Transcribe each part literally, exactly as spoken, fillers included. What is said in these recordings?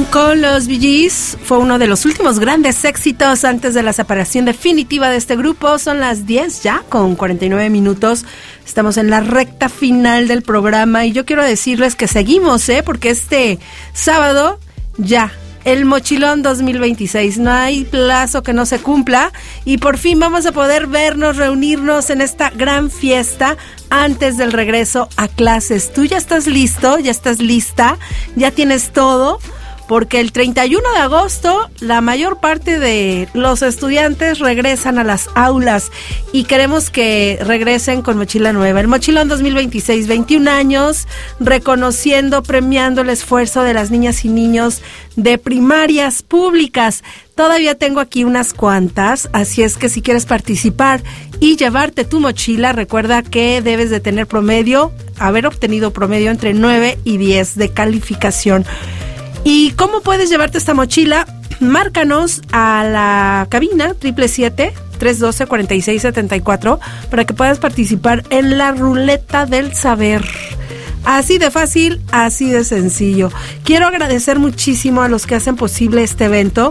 con los Bee Gees fue uno de los últimos grandes éxitos antes de la separación definitiva de este grupo. Son las diez ya, con cuarenta y nueve minutos. Estamos en la recta final del programa y yo quiero decirles que seguimos, ¿eh? Porque este sábado ya, el Mochilón dos mil veintiséis, no hay plazo que no se cumpla y por fin vamos a poder vernos, reunirnos en esta gran fiesta antes del regreso a clases. ¿Tú ya estás listo? ¿Ya estás lista? ¿Ya tienes todo? Porque el treinta y uno de agosto la mayor parte de los estudiantes regresan a las aulas y queremos que regresen con mochila nueva. El Mochilón dos mil veintiséis, veintiún años, reconociendo, premiando el esfuerzo de las niñas y niños de primarias públicas. Todavía tengo aquí unas cuantas, así es que si quieres participar y llevarte tu mochila, recuerda que debes de tener promedio, haber obtenido promedio entre nueve y diez de calificación. ¿Y cómo puedes llevarte esta mochila? Márcanos a la cabina siete siete siete, tres uno dos, cuatro seis siete cuatro para que puedas participar en la ruleta del saber. Así de fácil, así de sencillo. Quiero agradecer muchísimo a los que hacen posible este evento.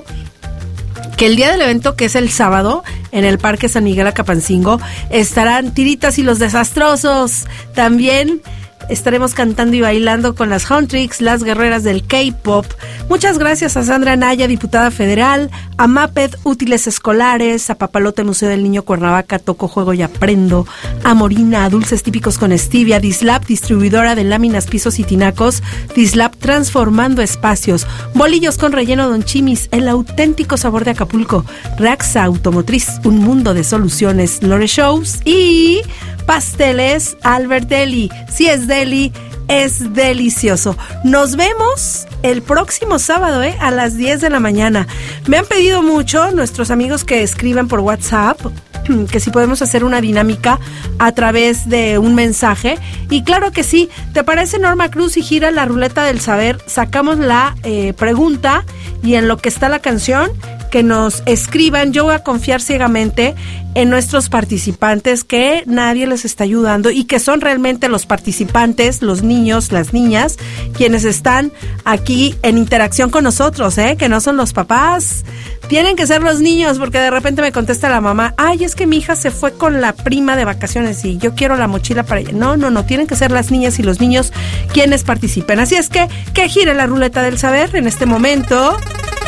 Que el día del evento, que es el sábado, en el Parque San Miguel Acapancingo, estarán Tiritas y los Desastrosos. También estaremos cantando y bailando con las Huntrix, las guerreras del K-pop. Muchas gracias a Sandra Naya, diputada federal, a Maped Útiles Escolares, a Papalote Museo del Niño Cuernavaca, Toco Juego y Aprendo, a Morina, a Dulces Típicos con Stevia, Dislab, distribuidora de láminas, pisos y tinacos, Dislab transformando espacios, Bolillos con Relleno Don Chimis, el auténtico sabor de Acapulco, Raxa Automotriz, un mundo de soluciones, Lore Shows y Pasteles Albert Deli. Si es deli, es delicioso. Nos vemos el próximo sábado, ¿eh? A las diez de la mañana. Me han pedido mucho nuestros amigos que escriben por WhatsApp que si podemos hacer una dinámica a través de un mensaje. Y claro que sí. ¿Te parece, Norma Cruz, si gira la ruleta del saber? Sacamos la eh, pregunta y en lo que está la canción, que nos escriban. Yo voy a confiar ciegamente en nuestros participantes, que nadie les está ayudando y que son realmente los participantes, los niños, las niñas, quienes están aquí en interacción con nosotros, ¿eh? Que no son los papás. Tienen que ser los niños, porque de repente me contesta la mamá, ay, es que mi hija se fue con la prima de vacaciones y yo quiero la mochila para ella. No, no, no, tienen que ser las niñas y los niños quienes participen. Así es que, que gire la ruleta del saber en este momento.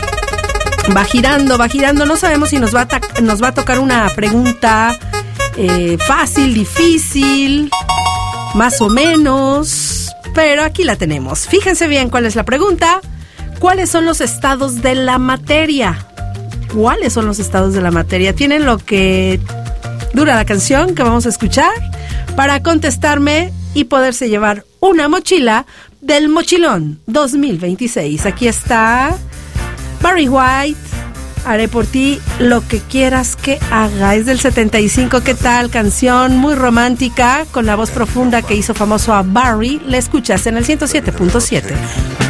Va girando, va girando. No sabemos si nos va a, ta- nos va a tocar una pregunta eh, fácil, difícil, más o menos, pero aquí la tenemos. Fíjense bien cuál es la pregunta. ¿Cuáles son los estados de la materia? ¿Cuáles son los estados de la materia? Tienen lo que dura la canción que vamos a escuchar para contestarme y poderse llevar una mochila del Mochilón dos mil veintiséis. Aquí está Barry White, haré por ti lo que quieras que haga. Es del setenta y cinco. ¿Qué tal? Canción muy romántica con la voz profunda que hizo famoso a Barry. La escuchas en el ciento siete punto siete.